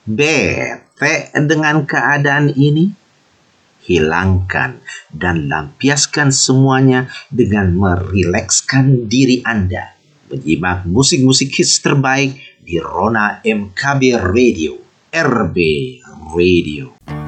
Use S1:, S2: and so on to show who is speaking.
S1: Bete dengan keadaan ini? Hilangkan dan lampiaskan semuanya dengan merilekskan diri Anda. Menyimak musik-musik hits terbaik di Rona MKB Radio, RB Radio.